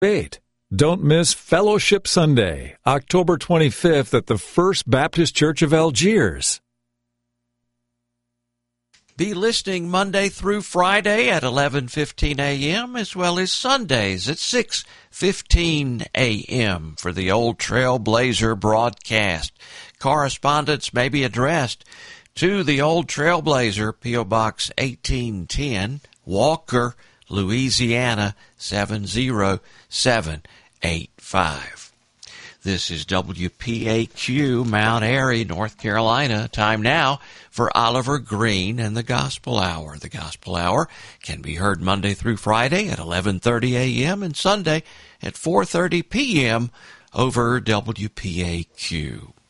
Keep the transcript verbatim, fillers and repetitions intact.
Eight. Don't miss Fellowship Sunday, October twenty-fifth at the First Baptist Church of Algiers. Be listening Monday through Friday at eleven fifteen a.m. as well as Sundays at six fifteen a.m. for the Old Trailblazer broadcast. Correspondence may be addressed to the Old Trailblazer, P O. Box eighteen ten, Walker, Louisiana seven zero seven eight five. This is W P A Q, Mount Airy, North Carolina. Time now for Oliver Green and the Gospel Hour. The Gospel Hour can be heard Monday through Friday at eleven thirty a.m. and Sunday at four thirty p.m. over W P A Q.